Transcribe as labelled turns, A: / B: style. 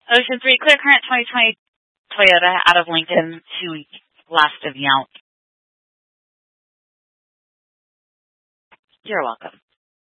A: Ocean 3, clear current 2020 Toyota out of Lincoln to last of Yount. You're welcome.